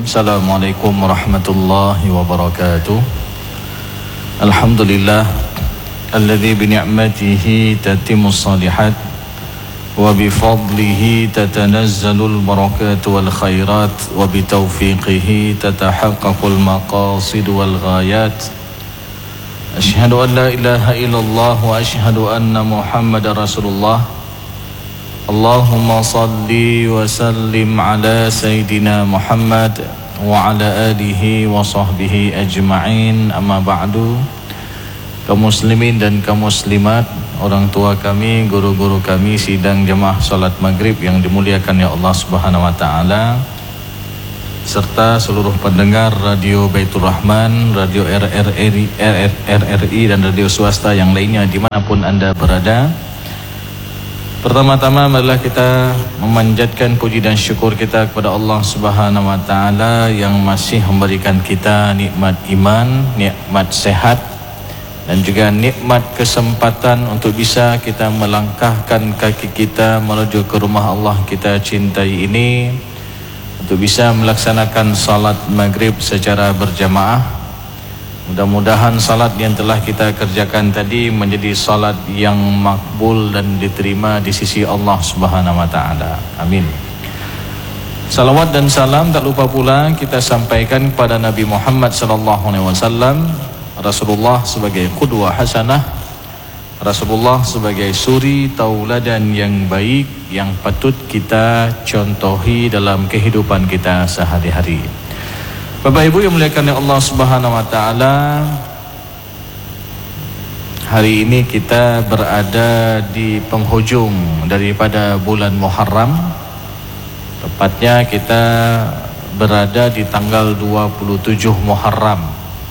Assalamualaikum warahmatullahi wabarakatuh. Alhamdulillah alladzi bi ni'matihi tatimmus shalihat wa bi fadlihi tatanazzalul barakatu wal khairat wa bi taufiqihi tatahaqqaqul maqasid wal ghayat. Asyhadu an la ilaha illallah wa asyhadu anna Muhammadar Rasulullah. Allahumma salli wa sallim ala Sayyidina Muhammad wa ala alihi wa sahbihi ajma'in. Amma ba'du. Kaum muslimin dan kaum muslimat, orang tua kami, guru-guru kami, sidang jemaah salat maghrib yang dimuliakan ya Allah Subhanahu wa taala, serta seluruh pendengar Radio Baitur Rahman, Radio RRI dan radio swasta yang lainnya dimanapun Anda berada. Pertama-tama marilah kita memanjatkan puji dan syukur kita kepada Allah Subhanahu wa taala yang masih memberikan kita nikmat iman, nikmat sehat, dan juga nikmat kesempatan untuk bisa kita melangkahkan kaki kita menuju ke rumah Allah kita cintai ini, untuk bisa melaksanakan salat maghrib secara berjamaah. Mudah-mudahan salat yang telah kita kerjakan tadi menjadi salat yang makbul dan diterima di sisi Allah Subhanahu wa taala. Amin. Salawat dan salam tak lupa pula kita sampaikan kepada Nabi Muhammad sallallahu alaihi wasallam, Rasulullah sebagai qudwah hasanah, Rasulullah sebagai suri tauladan yang baik yang patut kita contohi dalam kehidupan kita sehari-hari. Bapak Ibu yang muliakan Allah Subhanahu wa taala, hari ini kita berada di penghujung daripada bulan Muharram. Tepatnya kita berada di tanggal 27 Muharram.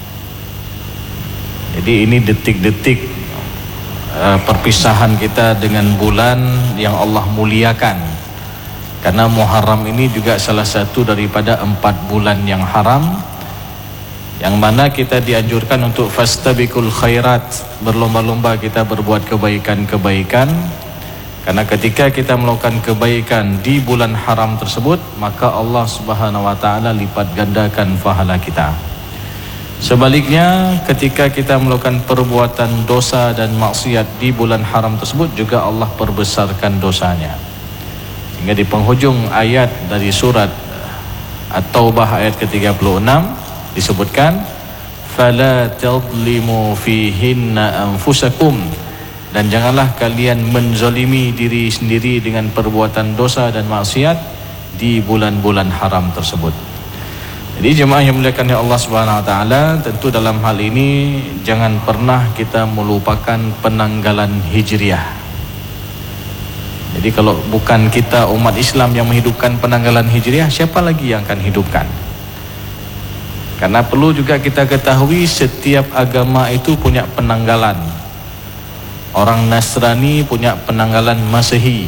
Jadi ini detik-detik perpisahan kita dengan bulan yang Allah muliakan. Karena Muharram ini juga salah satu daripada 4 bulan yang haram, yang mana kita dianjurkan untuk fastabiqul khairat, berlomba-lomba kita berbuat kebaikan-kebaikan. Karena ketika kita melakukan kebaikan di bulan haram tersebut, maka Allah Subhanahu wa taala lipat gandakan pahala kita. Sebaliknya, ketika kita melakukan perbuatan dosa dan maksiat di bulan haram tersebut, juga Allah perbesarkan dosanya. Hingga di penghujung ayat dari surat At-Taubah ayat ke-36 disebutkan, fala tadlimu fihinna anfusakum, dan janganlah kalian menzalimi diri sendiri dengan perbuatan dosa dan maksiat di bulan-bulan haram tersebut. Jadi jemaah yang dimuliakan oleh Allah Subhanahu wa taala, tentu dalam hal ini jangan pernah kita melupakan penanggalan Hijriah. Jadi kalau bukan kita umat Islam yang menghidupkan penanggalan Hijriah, siapa lagi yang akan hidupkan? Karena perlu juga kita ketahui setiap agama itu punya penanggalan. Orang Nasrani punya penanggalan Masehi.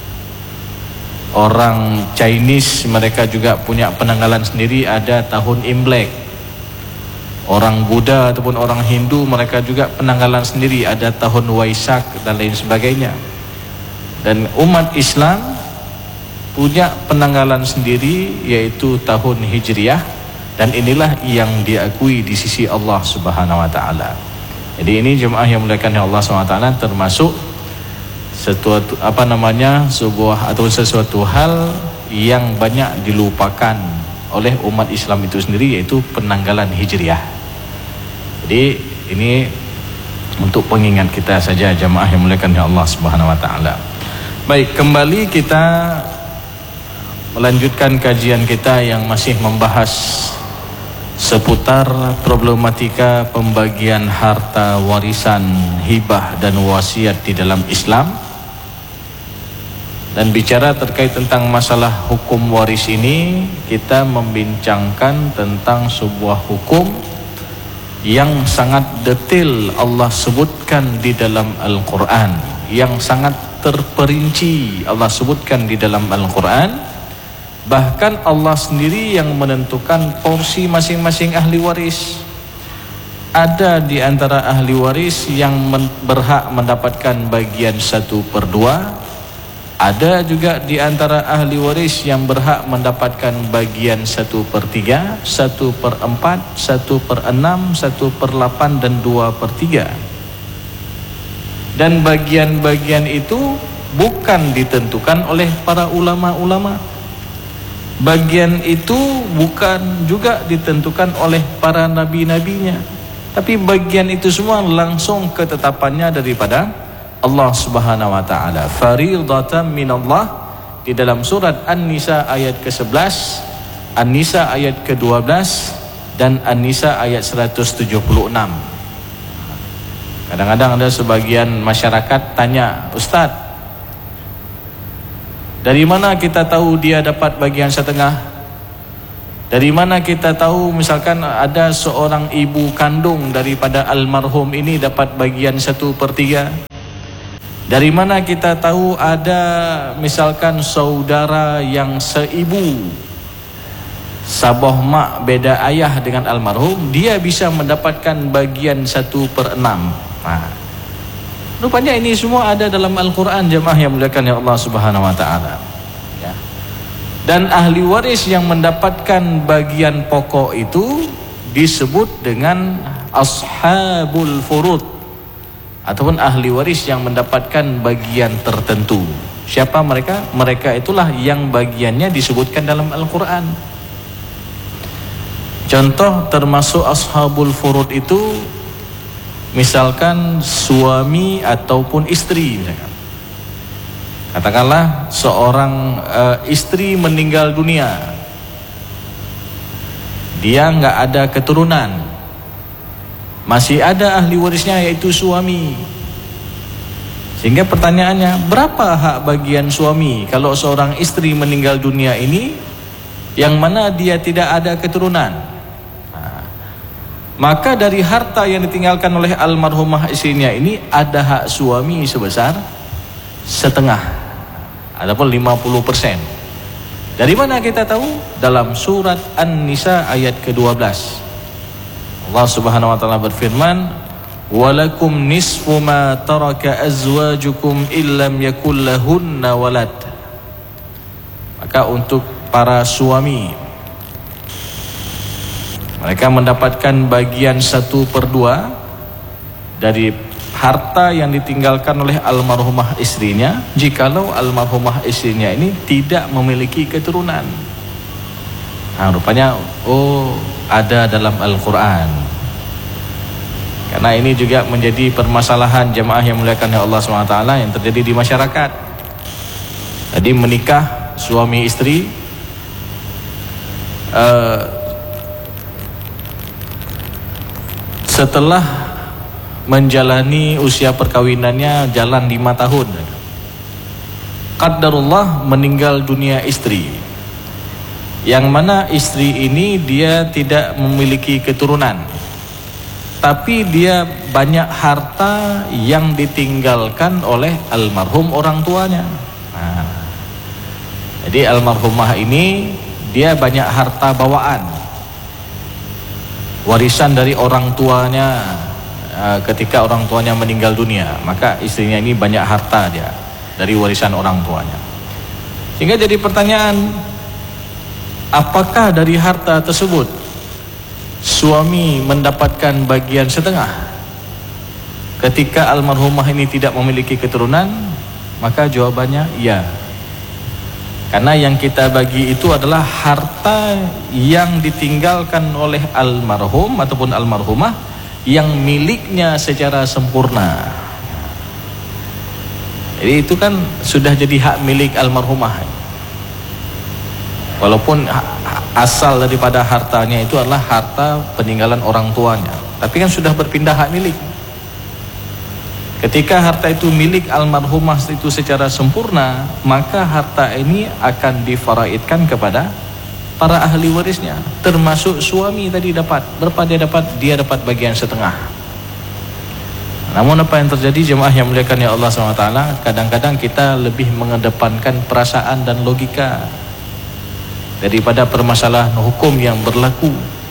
Orang Chinese mereka juga punya penanggalan sendiri, ada tahun Imlek. Orang Buddha ataupun orang Hindu mereka juga penanggalan sendiri, ada tahun Waisak dan lain sebagainya. Dan umat Islam punya penanggalan sendiri, yaitu tahun Hijriah, dan inilah yang diakui di sisi Allah Subhanahu wa taala. Jadi ini jemaah yang dimuliakan Allah Subhanahu wa taala termasuk sesuatu hal yang banyak dilupakan oleh umat Islam itu sendiri, yaitu penanggalan Hijriah. Jadi ini untuk pengingat kita saja jemaah yang dimuliakan Allah Subhanahu wa taala. Baik, kembali kita melanjutkan kajian kita yang masih membahas seputar problematika pembagian harta warisan, hibah dan wasiat di dalam Islam. Dan bicara terkait tentang masalah hukum waris ini, kita membincangkan tentang sebuah hukum yang sangat detail Allah sebutkan di dalam Al-Quran, yang sangat terperinci Allah sebutkan di dalam Al-Quran. Bahkan Allah sendiri yang menentukan porsi masing-masing ahli waris. Ada di antara ahli waris yang berhak mendapatkan bagian 1/2, Ada juga di antara ahli waris yang berhak mendapatkan bagian 1/3, 1/4, 1/6, 1/8 dan 2/3. Dan bagian-bagian itu bukan ditentukan oleh para ulama-ulama. Bagian itu bukan juga ditentukan oleh para nabi-nabinya, tapi bagian itu semua langsung ketetapannya daripada Allah Subhanahu wa taala. Fariidatan minallah di dalam surat An-Nisa ayat ke-11, An-Nisa ayat ke-12 dan An-Nisa ayat 176. Kadang-kadang ada sebagian masyarakat tanya, "Ustaz, dari mana kita tahu dia dapat bagian setengah? Dari mana kita tahu misalkan ada seorang ibu kandung daripada almarhum ini dapat bagian 1/3? Dari mana kita tahu ada misalkan saudara yang seibu, saboh mak beda ayah dengan almarhum, dia bisa mendapatkan bagian 1/6? Nah, rupanya ini semua ada dalam Al-Quran, jemaah yang muliakan ya Allah Subhanahu wa taala. Ya. Dan ahli waris yang mendapatkan bagian pokok itu disebut dengan ashabul furud, ataupun ahli waris yang mendapatkan bagian tertentu. Siapa mereka? Mereka itulah yang bagiannya disebutkan dalam Al-Quran. Contoh termasuk ashabul furud itu misalkan suami ataupun istri. Misalkan, katakanlah seorang istri meninggal dunia, dia nggak ada keturunan, masih ada ahli warisnya yaitu suami. Sehingga pertanyaannya, berapa hak bagian suami kalau seorang istri meninggal dunia ini yang mana dia tidak ada keturunan? Maka dari harta yang ditinggalkan oleh almarhumah istrinya ini ada hak suami sebesar setengah, adapun 50%. Dari mana kita tahu? Dalam surat An-Nisa ayat ke-12. Allah Subhanahu wa taala berfirman, "Walakum nisfu ma taraka azwajukum illam yakul lahunna walad." Maka untuk para suami, mereka mendapatkan bagian 1/2 dari harta yang ditinggalkan oleh almarhumah istrinya jikalau almarhumah istrinya ini tidak memiliki keturunan. Nah, rupanya ada dalam Al-Quran. Karena ini juga menjadi permasalahan jemaah yang muliakan Allah SWT yang terjadi di masyarakat. Jadi menikah suami istri, setelah menjalani usia perkawinannya jalan 5 tahun, qadarullah meninggal dunia istri, yang mana istri ini dia tidak memiliki keturunan, tapi dia banyak harta yang ditinggalkan oleh almarhum orang tuanya. Nah, jadi almarhumah ini dia banyak harta bawaan, warisan dari orang tuanya ketika orang tuanya meninggal dunia. Maka istrinya ini banyak harta dia dari warisan orang tuanya. Sehingga jadi pertanyaan, apakah dari harta tersebut suami mendapatkan bagian setengah ketika almarhumah ini tidak memiliki keturunan? Maka jawabannya ya. Karena yang kita bagi itu adalah harta yang ditinggalkan oleh almarhum ataupun almarhumah yang miliknya secara sempurna. Jadi itu kan sudah jadi hak milik almarhumah. Walaupun asal daripada hartanya itu adalah harta peninggalan orang tuanya, tapi kan sudah berpindah hak milik. Ketika harta itu milik almarhumah itu secara sempurna, maka harta ini akan difaraidkan kepada para ahli warisnya, termasuk suami tadi dapat. Berapa dia dapat? Dia dapat bagian setengah. Namun apa yang terjadi jemaah yang muliakan ya Allah SWT, kadang-kadang kita lebih mengedepankan perasaan dan logika daripada permasalahan hukum yang berlaku.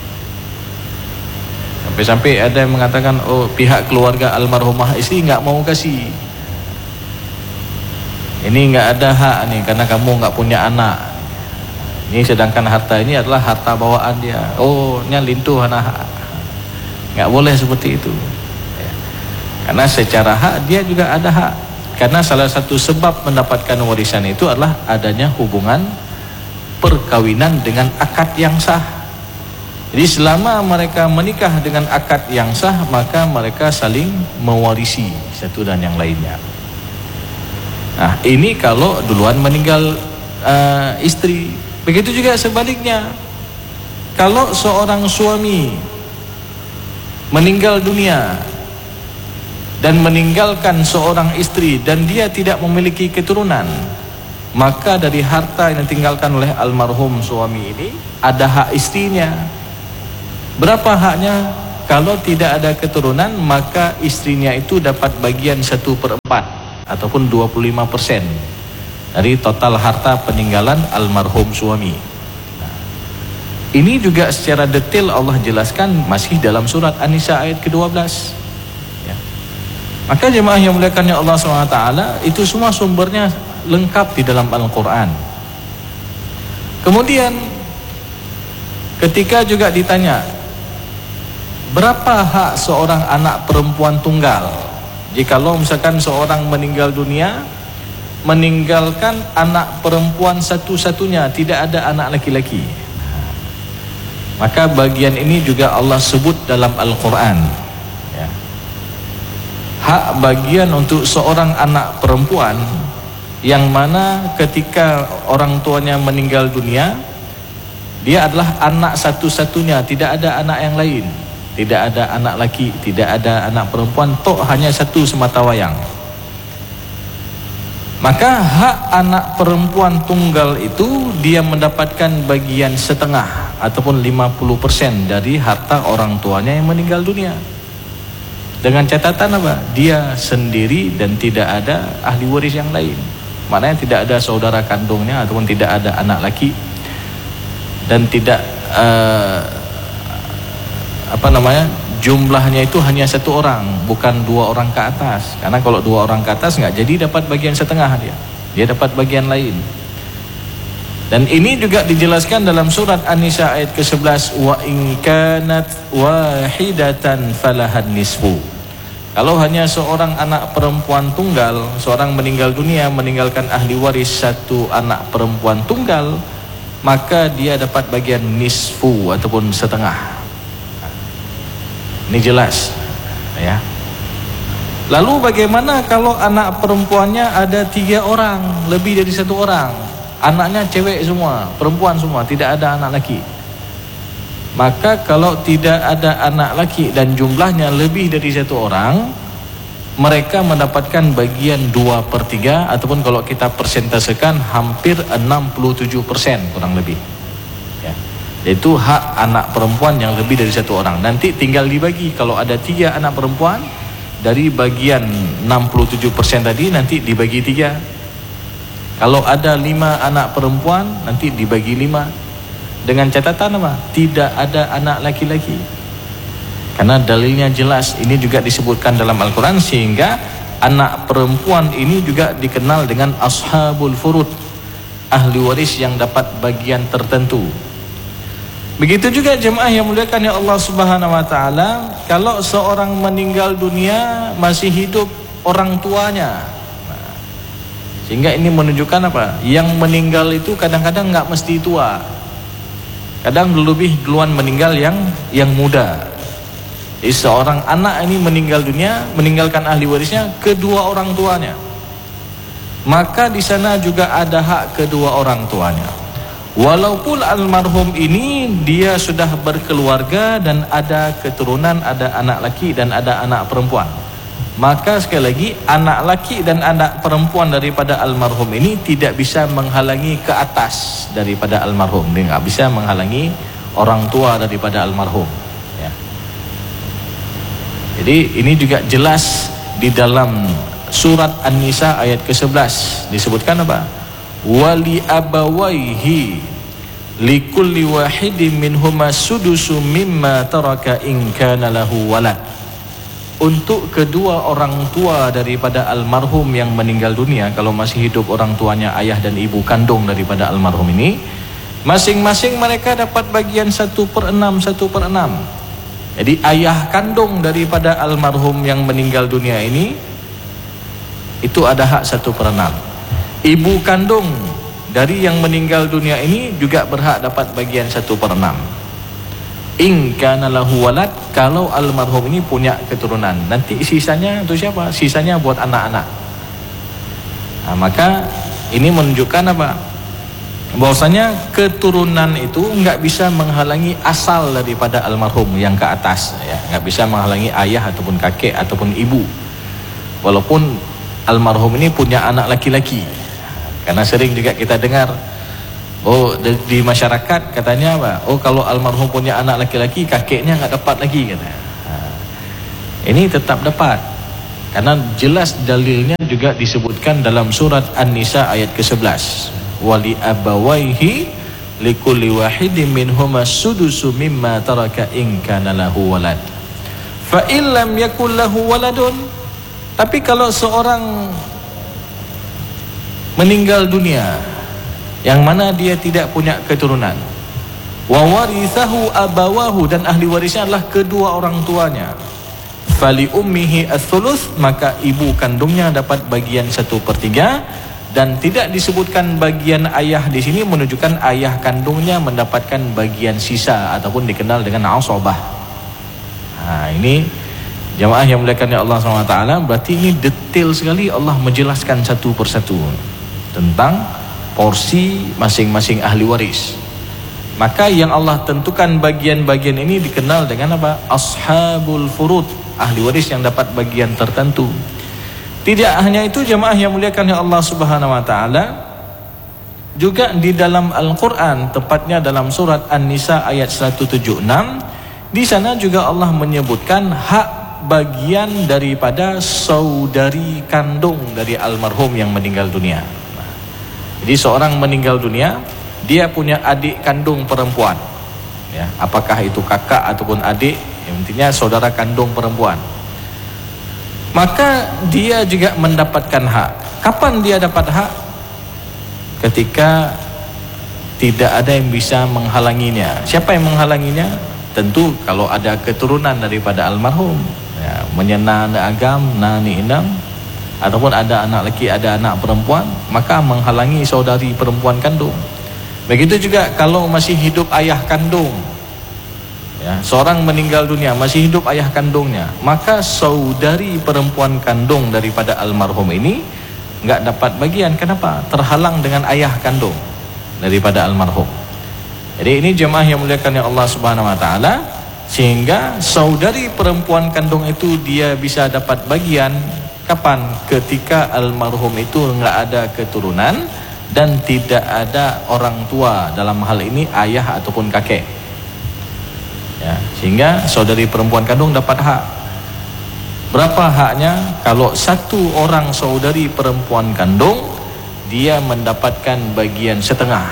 Sampai-sampai ada yang mengatakan, pihak keluarga almarhumah istri nggak mau kasih. ini nggak ada hak nih karena kamu nggak punya anak. Ini sedangkan harta ini adalah harta bawaan dia. Oh, ini lintuh anak. Nggak boleh seperti itu. Karena secara hak dia juga ada hak. Karena salah satu sebab mendapatkan warisan itu adalah adanya hubungan perkawinan dengan akad yang sah. Jadi selama mereka menikah dengan akad yang sah, maka mereka saling mewarisi satu dan yang lainnya. Nah, ini kalau duluan meninggal istri. Begitu juga sebaliknya. Kalau seorang suami meninggal dunia dan meninggalkan seorang istri dan dia tidak memiliki keturunan, maka dari harta yang ditinggalkan oleh almarhum suami ini ada hak istrinya. Berapa haknya? Kalau tidak ada keturunan, maka istrinya itu dapat bagian 1/4 ataupun 25% dari total harta peninggalan almarhum suami. Nah, ini juga secara detail Allah jelaskan masih dalam surat An-Nisa ayat ke-12. Ya. Maka jemaah yang muliakannya Allah SWT, itu semua sumbernya lengkap di dalam Al-Quran. Kemudian ketika juga ditanya berapa hak seorang anak perempuan tunggal, jikalau misalkan seorang meninggal dunia meninggalkan anak perempuan satu-satunya, tidak ada anak laki-laki, maka bagian ini juga Allah sebut dalam Al-Quran ya. Hak bagian untuk seorang anak perempuan yang mana ketika orang tuanya meninggal dunia, dia adalah anak satu-satunya, tidak ada anak yang lain, tidak ada anak laki, tidak ada anak perempuan, tok hanya satu semata wayang. Maka hak anak perempuan tunggal itu dia mendapatkan bagian setengah ataupun 50% dari harta orang tuanya yang meninggal dunia. Dengan catatan apa? Dia sendiri dan tidak ada ahli waris yang lain. Maknanya tidak ada saudara kandungnya ataupun tidak ada anak laki dan tidak jumlahnya itu hanya 1 orang, bukan 2 orang ke atas. Karena kalau 2 orang ke atas nggak jadi dapat bagian setengah dia dapat bagian lain. Dan ini juga dijelaskan dalam surat An-Nisa ayat ke-11, wa in kanat wahidatan falahan nisfu. Kalau hanya seorang anak perempuan tunggal, seorang meninggal dunia meninggalkan ahli waris 1 anak perempuan tunggal, maka dia dapat bagian nisfu ataupun setengah. Ini jelas ya. Lalu bagaimana kalau anak perempuannya ada 3 orang, lebih dari 1 orang, anaknya cewek semua, perempuan semua, tidak ada anak laki? Maka kalau tidak ada anak laki dan jumlahnya lebih dari 1 orang, mereka mendapatkan bagian 2/3 ataupun kalau kita persentasekan hampir 67% kurang lebih. Yaitu hak anak perempuan yang lebih dari 1 orang. Nanti tinggal dibagi. Kalau ada 3 anak perempuan, dari bagian 67% tadi nanti dibagi 3. Kalau ada 5 anak perempuan, nanti dibagi 5. Dengan catatan apa? Tidak ada anak laki-laki. Karena dalilnya jelas. Ini juga disebutkan dalam Al-Quran, sehingga anak perempuan ini juga dikenal dengan ashabul furud, ahli waris yang dapat bagian tertentu. Begitu juga jemaah yang muliakan ya Allah Subhanahu wa taala, kalau seorang meninggal dunia masih hidup orang tuanya. Nah, sehingga ini menunjukkan apa? Yang meninggal itu kadang-kadang nggak mesti tua. Kadang lebih duluan meninggal yang muda. Jadi seorang anak ini meninggal dunia, meninggalkan ahli warisnya kedua orang tuanya. Maka di sana juga ada hak kedua orang tuanya. Walaupun almarhum ini dia sudah berkeluarga dan ada keturunan, ada anak laki dan ada anak perempuan, maka sekali lagi anak laki dan anak perempuan daripada almarhum ini tidak bisa menghalangi ke atas daripada almarhum. Dia nggak bisa menghalangi orang tua daripada almarhum ya. Jadi ini juga jelas di dalam surat An-Nisa ayat ke-11 disebutkan apa? Wali abawaihi likulli wahidin minhuma sudusu mimma taraka in kana lahu walad. untuk kedua orang tua daripada almarhum yang meninggal dunia. Kalau masih hidup orang tuanya, ayah dan ibu kandung daripada almarhum ini, masing-masing mereka dapat bagian 1/6, 1/6. Jadi ayah kandung daripada almarhum yang meninggal dunia ini itu ada hak 1/6. Ibu kandung dari yang meninggal dunia ini juga berhak dapat bagian 1/6. In kana lahu walad, kalau almarhum ini punya keturunan, nanti sisanya untuk siapa? Sisanya buat anak-anak. Nah, maka ini menunjukkan apa? Bahwasanya keturunan itu nggak bisa menghalangi asal daripada almarhum yang ke atas, ya, nggak bisa menghalangi ayah ataupun kakek ataupun ibu, walaupun almarhum ini punya anak laki-laki. Karena sering juga kita dengar, oh di masyarakat katanya apa? Oh kalau almarhum punya anak laki-laki, kakeknya nggak dapat lagi katanya. Nah, ini tetap dapat, karena jelas dalilnya juga disebutkan dalam surat An-Nisa ayat ke-11. Wali abawaihi likulli wahidin minhuma sudusu mimma taraka in kana lahu walad. Fa in lam yakul lahu waladun. Tapi kalau seorang meninggal dunia yang mana dia tidak punya keturunan, wa warithahu abawahu, dan ahli warisnya adalah kedua orang tuanya, fali ummihi ats-tsulus, maka ibu kandungnya dapat bagian 1/3. Dan tidak disebutkan bagian ayah di sini, menunjukkan ayah kandungnya mendapatkan bagian sisa ataupun dikenal dengan asabah. Nah, ini jamaah yang dimuliakan Allah SWT, berarti ini detail sekali Allah menjelaskan satu persatu tentang porsi masing-masing ahli waris. Maka yang Allah tentukan bagian-bagian ini dikenal dengan apa? Ashabul furud, ahli waris yang dapat bagian tertentu. Tidak hanya itu jamaah yang muliakan Allah Subhanahu wa taala, juga di dalam Al-Qur'an, tepatnya dalam surat An-Nisa ayat 176, di sana juga Allah menyebutkan hak bagian daripada saudari kandung dari almarhum yang meninggal dunia. Jadi seorang meninggal dunia, dia punya adik kandung perempuan, ya, apakah itu kakak ataupun adik, yang intinya saudara kandung perempuan. Maka dia juga mendapatkan hak. Kapan dia dapat hak? Ketika tidak ada yang bisa menghalanginya. Siapa yang menghalanginya? Tentu kalau ada keturunan daripada almarhum, ya, menyena agam, nani inam, ataupun ada anak laki, ada anak perempuan, maka menghalangi saudari perempuan kandung. Begitu juga kalau masih hidup ayah kandung, ya, seorang meninggal dunia masih hidup ayah kandungnya, maka saudari perempuan kandung daripada almarhum ini nggak dapat bagian. Kenapa? Terhalang dengan ayah kandung daripada almarhum. Jadi ini jemaah yang muliakan Allah Subhanahu wa taala, sehingga saudari perempuan kandung itu dia bisa dapat bagian kapan? Ketika almarhum itu nggak ada keturunan dan tidak ada orang tua, dalam hal ini ayah ataupun kakek. Ya, sehingga saudari perempuan kandung dapat hak. Berapa haknya? Kalau satu orang saudari perempuan kandung, dia mendapatkan bagian setengah.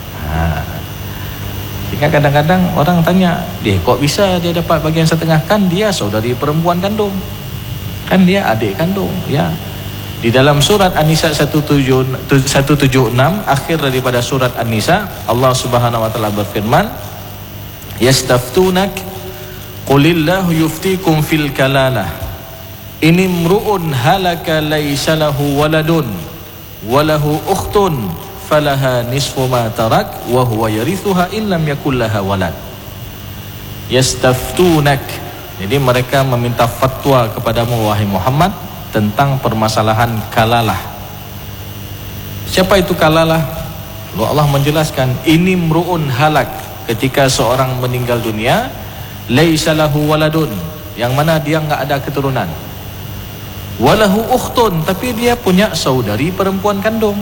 Sehingga kadang-kadang orang tanya, kok bisa dia dapat bagian setengah? Kan dia saudari perempuan kandung, kan dia adik kandung. Ya, di dalam surat An-Nisa 176, akhir daripada surat An-Nisa, Allah Subhanahu wa taala berfirman, yastaftunak qulillahu yuftikum fil kalalah in imru'un halaka laysa lahu waladun walahu ukhtun falaha nisfu ma tarak wa huwa yarithuha in lam yakul laha walad. Yastaftunak, jadi mereka meminta fatwa kepadamu wahai Muhammad tentang permasalahan kalalah. Siapa itu kalalah? Allah menjelaskan, ini imru'un halak, ketika seorang meninggal dunia, laisa lahu waladun, yang mana dia nggak ada keturunan, walahu ukhtun, tapi dia punya saudari perempuan kandung,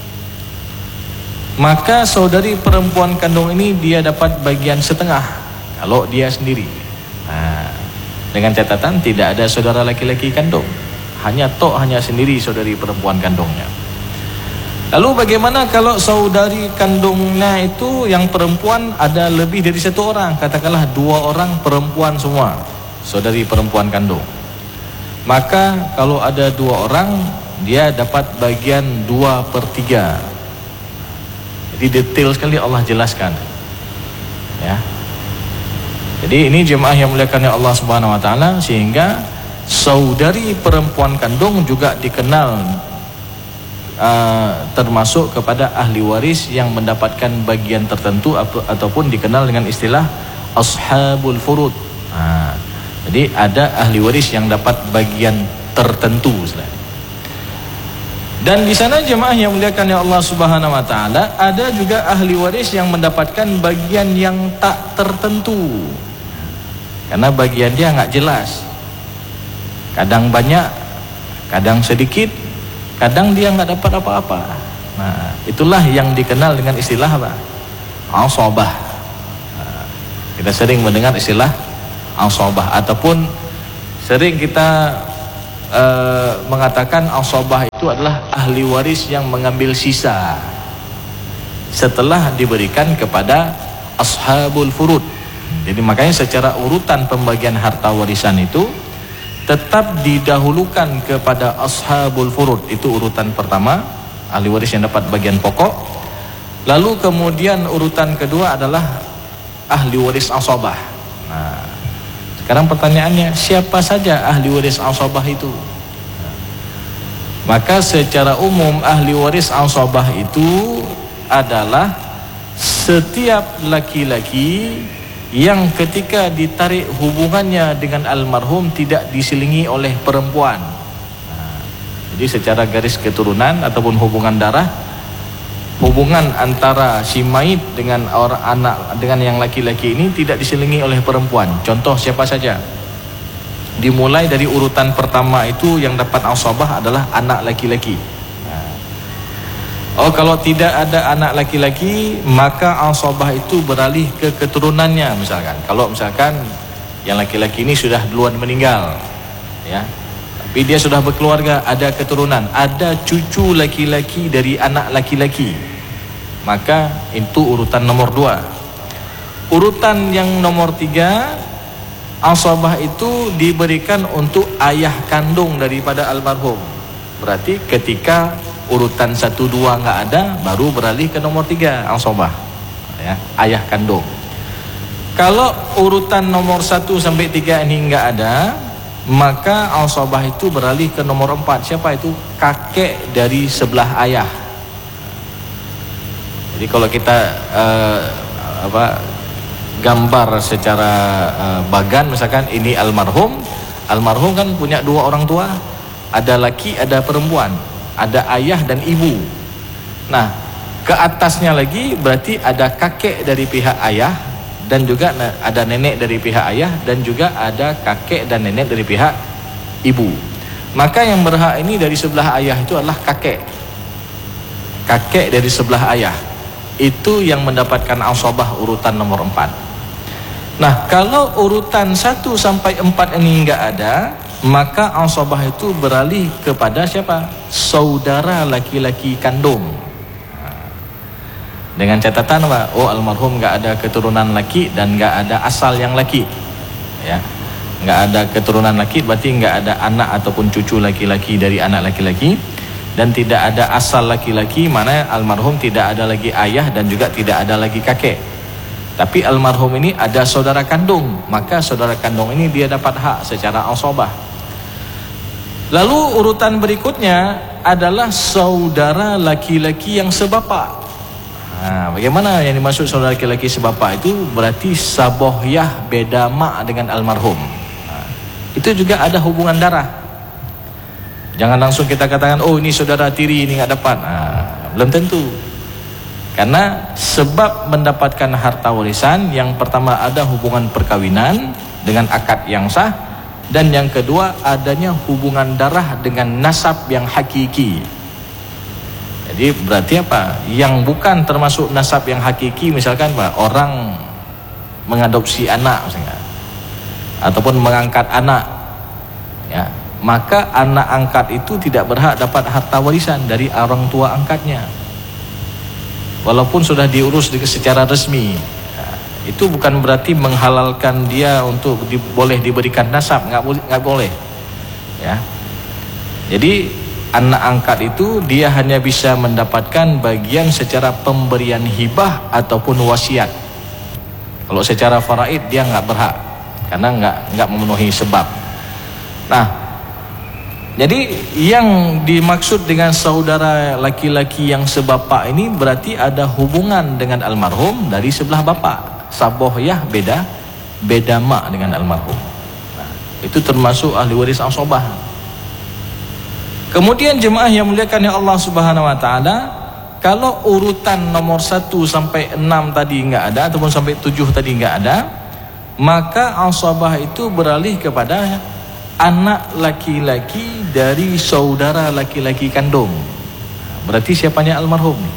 maka saudari perempuan kandung ini dia dapat bagian setengah kalau dia sendiri. Nah, dengan catatan tidak ada saudara laki-laki kandung, hanya sendiri saudari perempuan kandungnya. Lalu bagaimana kalau saudari kandungnya itu yang perempuan ada lebih dari satu orang, katakanlah 2 orang perempuan semua, saudari perempuan kandung. maka kalau ada 2 orang dia dapat bagian 2/3. Jadi detail sekali Allah jelaskan, ya. Jadi ini jemaah yang muliakan Allah Subhanahu wa taala, sehingga saudari perempuan kandung juga dikenal termasuk kepada ahli waris yang mendapatkan bagian tertentu ataupun dikenal dengan istilah ashabul furud. Jadi ada ahli waris yang dapat bagian tertentu. Dan di sana jemaah yang muliakan Allah Subhanahu wa taala, ada juga ahli waris yang mendapatkan bagian yang tak tertentu. Karena bagian dia nggak jelas. Kadang banyak, kadang sedikit, kadang dia nggak dapat apa-apa. Nah, itulah yang dikenal dengan istilah apa? Asabah. Kita sering mendengar istilah asabah, ataupun sering kita mengatakan asabah itu adalah ahli waris yang mengambil sisa setelah diberikan kepada ashabul furud. Jadi makanya secara urutan pembagian harta warisan itu tetap didahulukan kepada ashabul furud, itu urutan pertama, ahli waris yang dapat bagian pokok. Lalu kemudian urutan kedua adalah ahli waris asabah. Nah, sekarang pertanyaannya, siapa saja ahli waris asabah itu? Maka secara umum ahli waris asabah itu adalah setiap laki-laki yang ketika ditarik hubungannya dengan almarhum tidak diselingi oleh perempuan. Jadi secara garis keturunan ataupun hubungan darah, hubungan antara si mayit dengan orang anak dengan yang laki-laki ini tidak diselingi oleh perempuan. Contoh siapa saja? Dimulai dari urutan pertama itu yang dapat asabah adalah anak laki-laki. Oh, kalau tidak ada anak laki-laki, maka asabah itu beralih ke keturunannya. Misalkan, kalau misalkan yang laki-laki ini sudah duluan meninggal, ya, tapi dia sudah berkeluarga, ada keturunan, ada cucu laki-laki dari anak laki-laki, maka itu urutan nomor 2. Urutan yang nomor 3, asabah itu diberikan untuk ayah kandung daripada almarhum. Berarti ketika urutan 1, 2 nggak ada, baru beralih ke nomor 3, asabah, ya, ayah kandung. Kalau urutan nomor 1 sampai 3 ini nggak ada, maka asabah itu beralih ke nomor 4. Siapa itu? Kakek dari sebelah ayah. Jadi kalau kita gambar secara bagan, misalkan ini almarhum kan punya 2 orang tua, ada laki, ada perempuan, ada ayah dan ibu. Nah, ke atasnya lagi berarti ada kakek dari pihak ayah, dan juga ada nenek dari pihak ayah, dan juga ada kakek dan nenek dari pihak ibu. Maka yang berhak ini dari sebelah ayah itu adalah kakek. Kakek dari sebelah ayah itu yang mendapatkan asabah urutan nomor 4. Nah, kalau urutan 1 sampai 4 ini enggak ada, maka asabah itu beralih kepada siapa? Saudara laki-laki kandung. Dengan catatan apa? Oh, almarhum nggak ada keturunan laki dan nggak ada asal yang laki, ya, nggak ada keturunan laki, berarti nggak ada anak ataupun cucu laki-laki dari anak laki-laki, dan tidak ada asal laki-laki, mana almarhum tidak ada lagi ayah dan juga tidak ada lagi kakek. Tapi almarhum ini ada saudara kandung, maka saudara kandung ini dia dapat hak secara asabah. Lalu urutan berikutnya adalah saudara laki-laki yang sebapak. Nah, bagaimana yang dimaksud saudara laki-laki sebapak itu? Berarti sabohyah beda mak dengan almarhum. Nah, itu juga ada hubungan darah. Jangan langsung kita katakan, oh ini saudara tiri, ini nggak dapat. Nah, belum tentu. Karena sebab mendapatkan harta warisan, yang pertama ada hubungan perkawinan dengan akad yang sah, dan yang kedua adanya hubungan darah dengan nasab yang hakiki. Jadi berarti apa? Yang bukan termasuk nasab yang hakiki, misalkan apa? Orang mengadopsi anak misalnya, ataupun mengangkat anak, ya, maka anak angkat itu tidak berhak dapat harta warisan dari orang tua angkatnya, walaupun sudah diurus secara resmi. Itu bukan berarti menghalalkan dia untuk boleh diberikan nasab, nggak boleh. ya. Jadi anak angkat itu dia hanya bisa mendapatkan bagian secara pemberian hibah ataupun wasiat. Kalau secara faraid dia nggak berhak karena nggak memenuhi sebab. Nah, jadi yang dimaksud dengan saudara laki-laki yang sebapak ini berarti ada hubungan dengan almarhum dari sebelah bapak. Sabohyah beda mak dengan almarhum. Nah, itu termasuk ahli waris asabah. Kemudian jemaah yang muliakan ya Allah Subhanahu wa taala, kalau urutan nomor 1 sampai 6 tadi enggak ada ataupun sampai 7 tadi enggak ada, maka asabah itu beralih kepada anak laki-laki dari saudara laki-laki kandung. Berarti siapanya almarhum nih?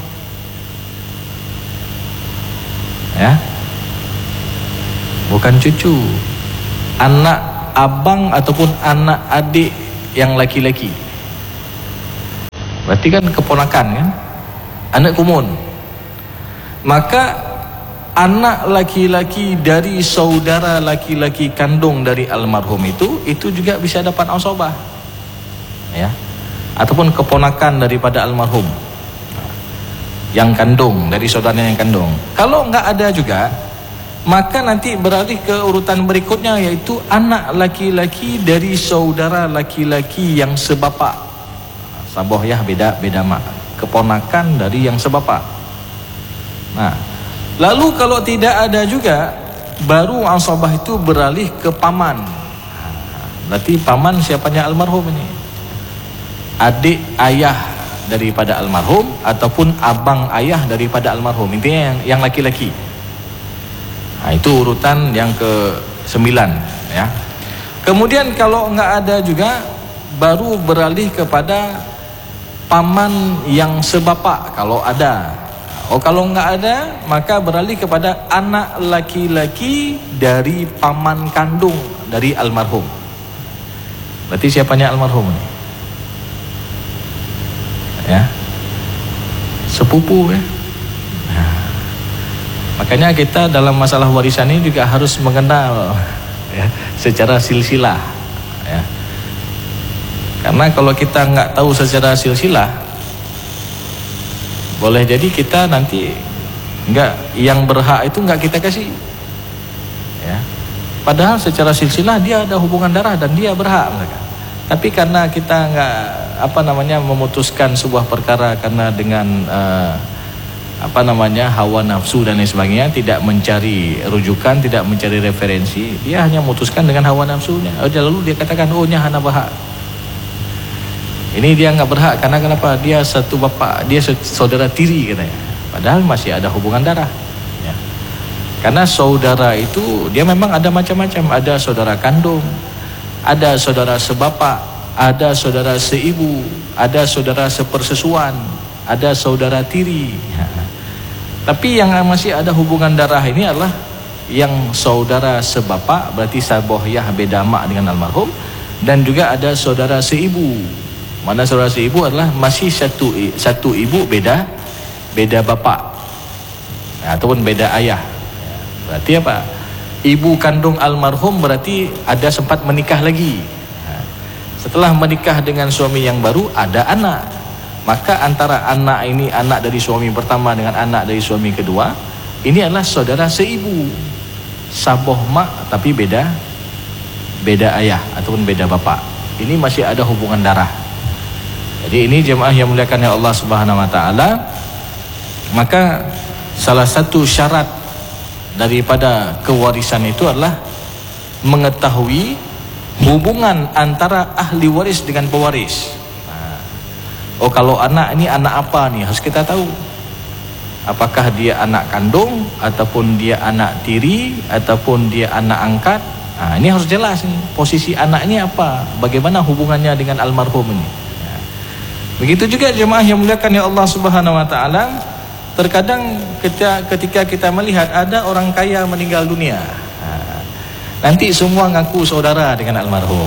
Ya. Bukan cucu. Anak abang ataupun anak adik yang laki-laki. Berarti kan keponakan kan, anak kumun. Maka anak laki-laki dari saudara laki-laki kandung dari almarhum itu juga bisa dapat asabah, ya, ataupun keponakan daripada almarhum yang kandung, dari saudaranya yang kandung. Kalau nggak ada juga, maka nanti beralih ke urutan berikutnya, yaitu anak laki-laki dari saudara laki-laki yang sebapak. Sabohyah beda mak, keponakan dari yang sebapak. Nah, lalu kalau tidak ada juga, baru asabah itu beralih ke paman. Berarti paman siapanya almarhum ini? Adik ayah daripada almarhum ataupun abang ayah daripada almarhum. Intinya yang laki-laki. Nah, itu urutan yang ke-9 ya. Kemudian kalau nggak ada juga, baru beralih kepada paman yang sebapak kalau ada. Oh, kalau nggak ada, maka beralih kepada anak laki-laki dari paman kandung dari almarhum. Berarti siapanya almarhum ini? Ya, sepupu ya. Nah, makanya kita dalam masalah warisan ini juga harus mengenal ya, secara silsilah ya. Karena kalau kita nggak tahu secara silsilah, boleh jadi kita nanti nggak, yang berhak itu nggak kita kasih, ya. Padahal secara silsilah dia ada hubungan darah dan dia berhak mereka. Tapi karena kita nggak memutuskan sebuah perkara karena dengan hawa nafsu dan lain sebagainya, tidak mencari rujukan, tidak mencari referensi, dia hanya memutuskan dengan hawa nafsunya. Lalu dia katakan, oh nya hana berhak. Ini dia nggak berhak karena kenapa? Dia satu bapak, dia saudara tiri katanya. Padahal masih ada hubungan darah. Ya. Karena saudara itu dia memang ada macam-macam. Ada saudara kandung, ada saudara sebapak, ada saudara seibu, ada saudara sepersesuan, ada saudara tiri. Ya. Tapi yang masih ada hubungan darah ini adalah yang saudara sebapak, berarti sabohyah beda mak dengan almarhum, dan juga ada saudara seibu. Mana saudara seibu adalah masih satu ibu beda bapak, ataupun beda ayah. Berarti apa? Ibu kandung almarhum berarti ada sempat menikah lagi. Setelah menikah dengan suami yang baru ada anak. Maka antara anak ini, anak dari suami pertama dengan anak dari suami kedua, ini adalah saudara seibu, saboh mak tapi beda ayah ataupun beda bapak. Ini masih ada hubungan darah. Jadi ini jemaah yang muliakan Allah Subhanahu wa taala, maka salah satu syarat daripada kewarisan itu adalah mengetahui hubungan antara ahli waris dengan pewaris. Oh, kalau anak ini anak apa nih, harus kita tahu. Apakah dia anak kandung, ataupun dia anak tiri, ataupun dia anak angkat. Nah, ini harus jelas nih, posisi anak ini apa, bagaimana hubungannya dengan almarhum ini. Begitu juga jemaah yang muliakan ya Allah Subhanahu wa taala, terkadang ketika kita melihat ada orang kaya meninggal dunia, nanti semua ngaku saudara dengan almarhum.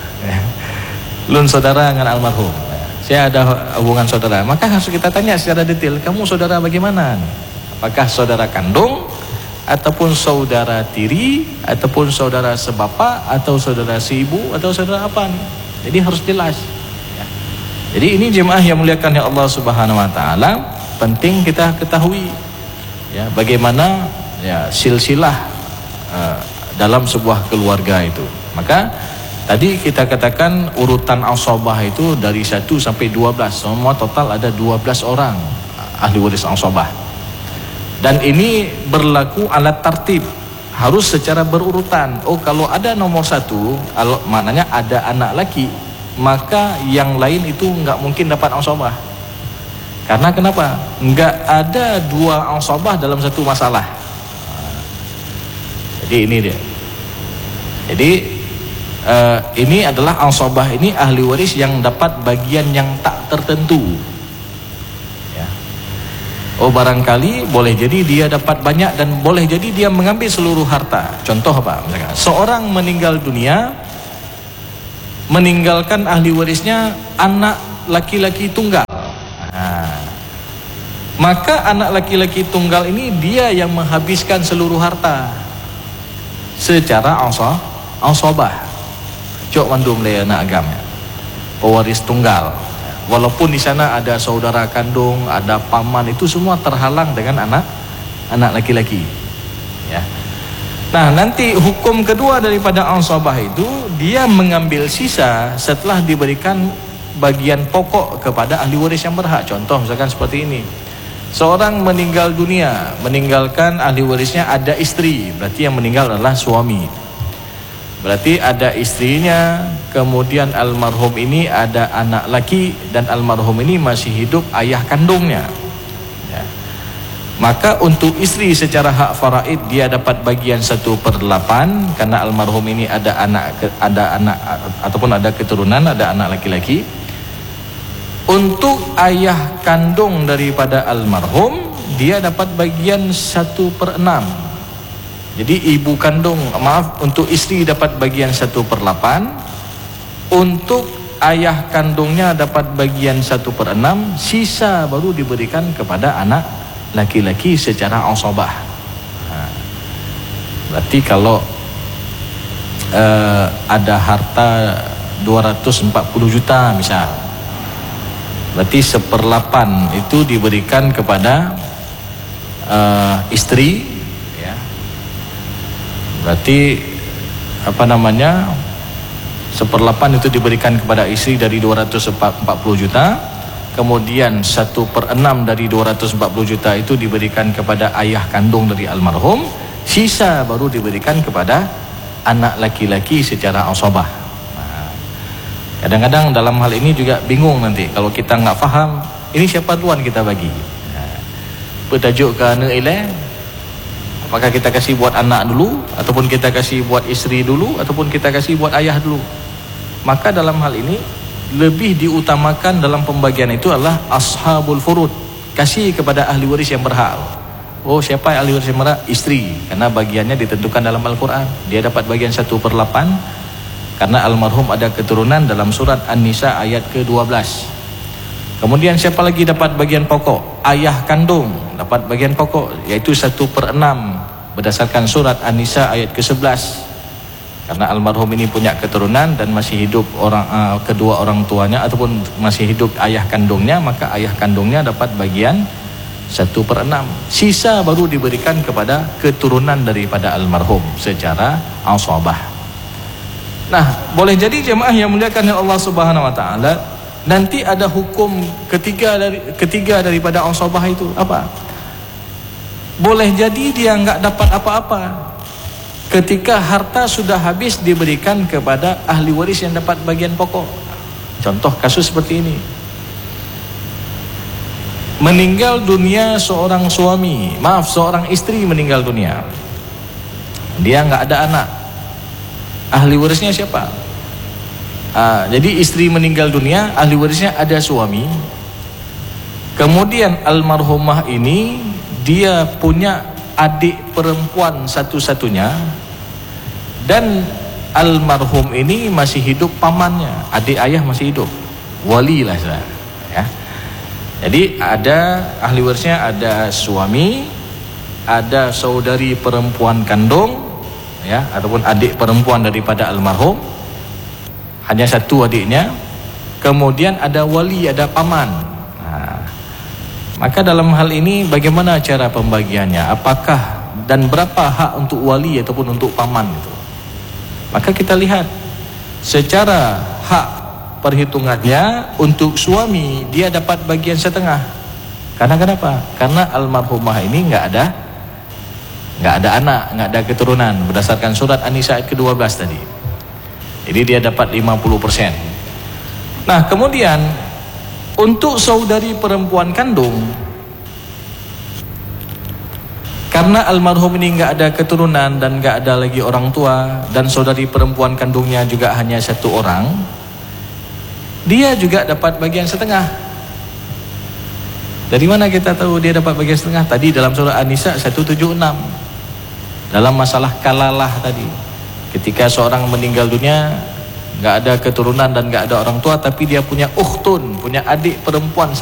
Lun saudara dengan almarhum. Saya ada hubungan saudara. Maka harus kita tanya secara detail, kamu saudara bagaimana? Apakah saudara kandung, ataupun saudara tiri, ataupun saudara sebapak, atau saudara seibu, atau saudara apa nih? Jadi harus jelas. Ya. Jadi ini jemaah yang muliakan ya Allah Subhanahu Wa Taala, penting kita ketahui ya bagaimana ya silsilah dalam sebuah keluarga itu. Maka tadi kita katakan urutan asabah itu dari 1 sampai 12, semua total ada 12 orang ahli waris asabah. Dan ini berlaku alat tertib, harus secara berurutan. Oh, kalau ada nomor 1, maknanya ada anak laki, maka yang lain itu nggak mungkin dapat asabah. Karena kenapa? Nggak ada 2 asabah dalam satu masalah. Jadi ini dia. Jadi ini adalah asabah, ini ahli waris yang dapat bagian yang tak tertentu. Ya. Oh, barangkali boleh jadi dia dapat banyak dan boleh jadi dia mengambil seluruh harta. Contoh apa? Misalkan seorang meninggal dunia, meninggalkan ahli warisnya anak laki-laki tunggal. Maka anak laki-laki tunggal ini dia yang menghabiskan seluruh harta secara asabah. Cok mandum le anak agama, pewaris tunggal. Walaupun di sana ada saudara kandung, ada paman, itu semua terhalang dengan anak laki-laki. Ya. Nah, nanti hukum kedua daripada asabah itu, dia mengambil sisa setelah diberikan bagian pokok kepada ahli waris yang berhak. Contoh misalkan seperti ini. Seorang meninggal dunia, meninggalkan ahli warisnya ada istri, berarti yang meninggal adalah suami. Berarti ada istrinya, kemudian almarhum ini ada anak laki, dan almarhum ini masih hidup ayah kandungnya. Ya. Maka untuk istri secara hak faraid dia dapat bagian 1/8 karena almarhum ini ada anak ataupun ada keturunan, ada anak laki-laki. Untuk ayah kandung daripada almarhum dia dapat bagian 1/6. Jadi ibu kandung, untuk istri dapat bagian 1/8. Untuk ayah kandungnya dapat bagian 1/6. Sisa baru diberikan kepada anak laki-laki secara asabah. Berarti kalau ada harta 240 juta misal, berarti 1/8 itu diberikan kepada istri, ya. Berarti 1/8 itu diberikan kepada istri dari 240 juta. Kemudian 1/6 dari 240 juta itu diberikan kepada ayah kandung dari almarhum. Sisa baru diberikan kepada anak laki-laki secara asabah. Kadang-kadang dalam hal ini juga bingung nanti kalau kita nggak faham ini siapa tuan kita bagi. Bertajuk ke anak ile, apakah kita kasih buat anak dulu, ataupun kita kasih buat istri dulu, ataupun kita kasih buat ayah dulu. Maka dalam hal ini lebih diutamakan dalam pembagian itu adalah ashabul furud, kasih kepada ahli waris yang berhak. Oh, siapa ahli waris yang berhak? Istri, karena bagiannya ditentukan dalam Al-Quran. Dia dapat bagian 1/8 karena almarhum ada keturunan dalam surat An-Nisa ayat ke-12. Kemudian siapa lagi dapat bagian pokok? Ayah kandung dapat bagian pokok, yaitu 1/6 berdasarkan surat An-Nisa ayat ke-11. Karena almarhum ini punya keturunan dan masih hidup kedua orang tuanya ataupun masih hidup ayah kandungnya, maka ayah kandungnya dapat bagian 1/6. Sisa baru diberikan kepada keturunan daripada almarhum secara asabah. Nah, boleh jadi jemaah yang muliakan Allah Subhanahu Wa Taala, nanti ada hukum ketiga daripada asabah itu apa? Boleh jadi dia nggak dapat apa-apa ketika harta sudah habis diberikan kepada ahli waris yang dapat bagian pokok. Contoh kasus seperti ini. Meninggal dunia seorang istri meninggal dunia. Dia nggak ada anak. Ahli warisnya siapa? Jadi istri meninggal dunia, ahli warisnya ada suami. Kemudian almarhumah ini dia punya adik perempuan satu-satunya, dan almarhum ini masih hidup pamannya, adik ayah masih hidup, wali lah ya. Jadi ada ahli warisnya, ada suami, ada saudari perempuan kandung, ya, ataupun adik perempuan daripada almarhum. hanya satu adiknya. Kemudian ada wali, ada paman. Nah, maka dalam hal ini bagaimana cara pembagiannya? Apakah dan berapa hak untuk wali ataupun untuk paman itu? Maka kita lihat secara hak perhitungannya, untuk suami dia dapat bagian setengah. Karena kenapa? Karena almarhumah ini nggak ada anak, nggak ada keturunan berdasarkan surat An-Nisa ayat ke-12 tadi. Jadi dia dapat 50%. Nah, kemudian untuk saudari perempuan kandung, karena almarhum ini nggak ada keturunan dan nggak ada lagi orang tua, dan saudari perempuan kandungnya juga hanya satu orang, dia juga dapat bagian setengah. Dari mana kita tahu dia dapat bagian setengah? Tadi dalam surah An-Nisa 176, dalam masalah kalalah tadi, ketika seorang meninggal dunia nggak ada keturunan dan nggak ada orang tua, tapi dia punya ukhtun, punya adik perempuan